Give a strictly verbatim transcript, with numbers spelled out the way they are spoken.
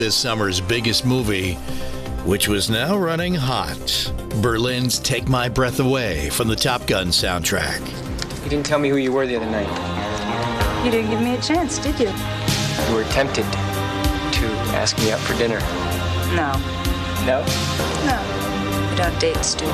This summer's biggest movie, which was now running hot. Berlin's Take My Breath Away from the Top Gun soundtrack. You didn't tell me who you were the other night. You didn't give me a chance, did you? You were tempted to ask me out for dinner. No. No? No. We don't date, Stu.